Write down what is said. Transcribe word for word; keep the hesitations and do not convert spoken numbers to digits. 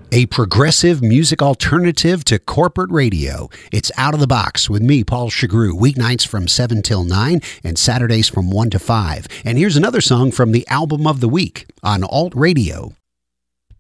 A progressive music alternative to corporate radio. It's Out of the Box with me, Paul Chagru, weeknights from seven till nine and Saturdays from one to five. And here's another song from the album of the week on Alt Radio.